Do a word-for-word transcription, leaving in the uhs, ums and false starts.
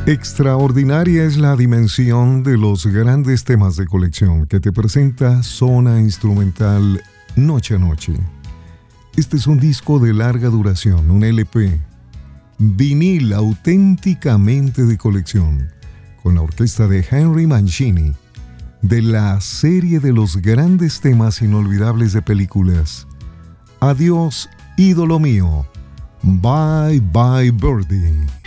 Extraordinaria es la dimensión de los grandes temas de colección que te presenta Zona Instrumental Noche a Noche. Este es un disco de larga duración, un L P, vinil auténticamente de colección, con la orquesta de Henry Mancini, de la serie de los grandes temas inolvidables de películas. Adiós, ídolo mío. Bye Bye Birdie.